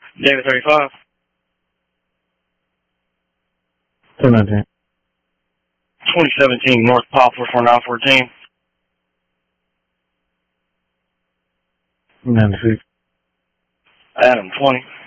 David 35. 219. 2017 North Poplar 4914. 96. Adam 20.